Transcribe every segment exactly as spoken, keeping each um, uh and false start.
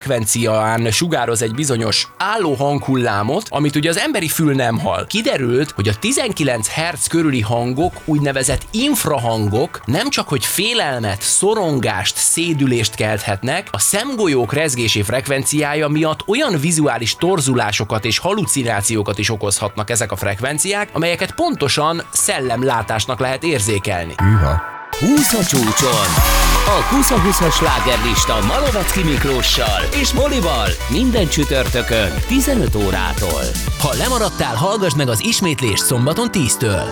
frekvencián sugároz egy bizonyos álló hanghullámot, amit ugye az emberi fül nem hall. Kiderült, hogy a tizenkilenc hertz körüli hangok, úgynevezett infrahangok nem csak hogy félelmet, szorongást, szédülést kelthetnek, a szemgolyók rezgési frekvenciája miatt olyan vizuális torzulásokat és halucinációkat is okozhatnak ezek a frekvenciák, amelyeket pontosan szellemlátásnak lehet érzékelni. Hűha. húsz a csúcson! A húsz húszas slágerlista Malovecki Miklóssal és Molival minden csütörtökön tizenöt órától. Ha lemaradtál, hallgass meg az ismétlést szombaton tíztől.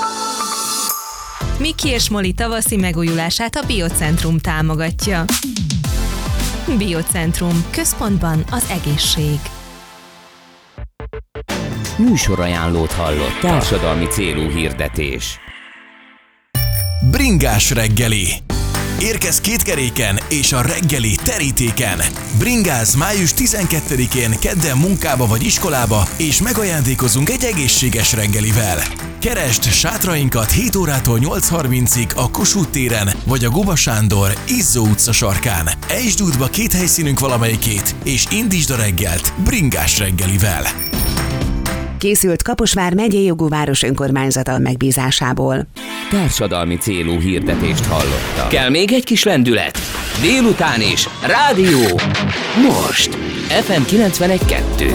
Miki és Moli tavaszi megújulását a Biocentrum támogatja. Biocentrum. Központban az egészség. Műsorajánlót hallott. Társadalmi célú hirdetés. Bringás reggeli. Érkezz kétkeréken és a reggeli terítéken. Bringáz május tizenkettedikén kedden munkába vagy iskolába, és megajándékozunk egy egészséges reggelivel. Keresd sátrainkat hét órától nyolc harmincig a Kossuth téren, vagy a Guba Sándor Izzó utca sarkán. Ejtsd útba két helyszínünk valamelyikét, és indítsd a reggelt Bringás reggelivel. Készült Kaposvár megyei jogú város önkormányzata megbízásából. Társadalmi célú hirdetést hallottak. Kell még egy kis lendület? Délután is. Rádió. Most. ef em kilencvenegy kettő.